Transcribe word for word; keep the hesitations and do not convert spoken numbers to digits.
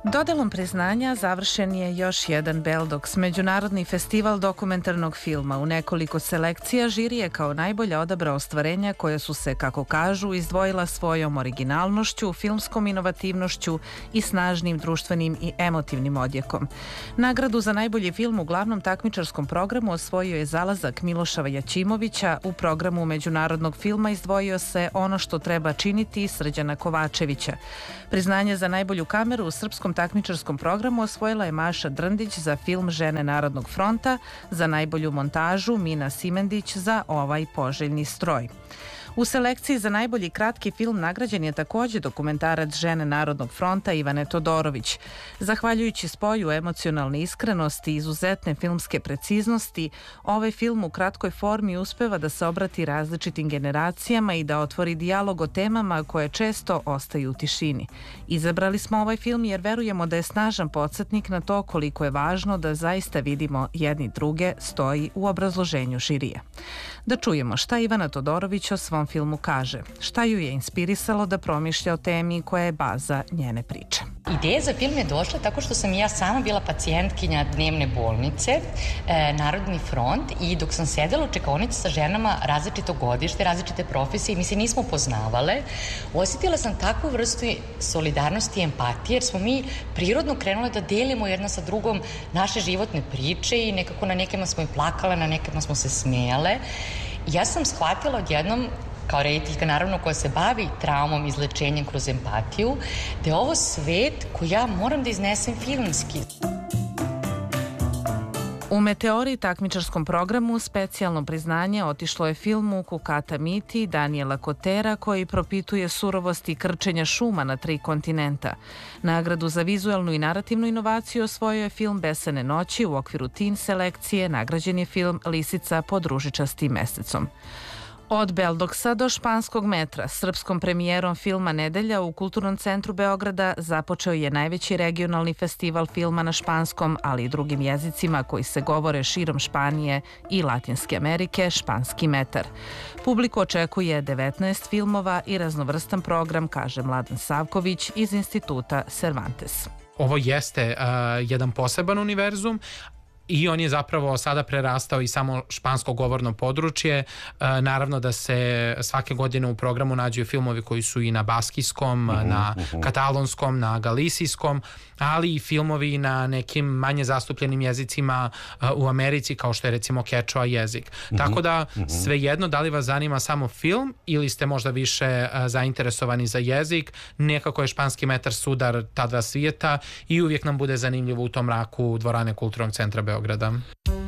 Dodelom priznanja završen je još jedan Beldox, međunarodni festival dokumentarnog filma. U nekoliko selekcija žiri je kao najbolje odabrao ostvarenja koja su se, kako kažu, izdvojila svojom originalnošću, filmskom inovativnošću i snažnim društvenim i emotivnim odjekom. Nagradu za najbolji film u glavnom takmičarskom programu osvojio je Zalazak Miloša Jaćimovića, u programu međunarodnog filma izdvojio se Ono što treba činiti Srđana Kovačevića. Priznanje za najbolju kameru u srpskom takmičarskom programu osvojila je Maša Drndić za film Žene Narodnog fronta, za najbolju montažu Mina Simendić za Ovaj poželjni stroj. U selekciji za najbolji kratki film nagrađen je takođe dokumentarac Žene Narodnog fronta Ivane Todorović. Zahvaljujući spoju emocionalne iskrenosti i izuzetne filmske preciznosti, ovaj film u kratkoj formi uspeva da se obrati različitim generacijama i da otvori dijalog o temama koje često ostaju u tišini. Izabrali smo ovaj film jer verujemo da je snažan podsjetnik na to koliko je važno da zaista vidimo jedni druge, stoji u obrazloženju žirija. Da čujemo šta Ivana Todorović o svom filmu kaže, šta ju je inspirisalo da promišlja o temi koja je baza njene priče. Ideja za film je došla tako što sam ja sama bila pacijentkinja dnevne bolnice, e, Narodni front, i dok sam sedela u čekaonici sa ženama različito godište, različite profesije i mi se nismo poznavale, osjetila sam takvu vrstu solidarnosti i empatije jer smo mi prirodno krenule da delimo jedna sa drugom naše životne priče i nekako na nekima smo i plakale, na nekima smo se smejale. Ja sam shvatila odjednom, kao rediteljka naravno koja se bavi traumom i izlečenjem kroz empatiju, da je ovo svet koji ja moram da iznesem filmski. U Meteori takmičarskom programu specijalno priznanje otišlo je filmu Kukata Miti Daniela Kotera, koji propituje surovost i krčenja šuma na tri kontinenta. Nagradu za vizuelnu i narativnu inovaciju osvojio je film Besene noći. U okviru Teen selekcije nagrađen je film Lisica pod ružičastim mesecom. Od Beldoksa do španskog metra, srpskom premijerom filma Nedelja u Kulturnom centru Beograda započeo je najveći regionalni festival filma na španskom, ali i drugim jezicima koji se govore širom Španije i Latinske Amerike, Španski metar. Publiku očekuje devetnaest filmova i raznovrstan program, kaže Mladen Savković iz Instituta Cervantes. Ovo jeste uh, jedan poseban univerzum, i on je zapravo sada prerastao i samo špansko govorno područje. E, naravno da se svake godine u programu nađu filmovi koji su i na baskijskom, uh-huh, na uh-huh. katalonskom, na galisijskom, ali i filmovi na nekim manje zastupljenim jezicima uh, u Americi, kao što je recimo Quechua jezik. Uh-huh, Tako da uh-huh. svejedno da li vas zanima samo film ili ste možda više uh, zainteresovani za jezik, nekako je španski metar sudar ta dva svijeta i uvijek nam bude zanimljivo u tom mraku dvorane Kulturnog centra Beograda.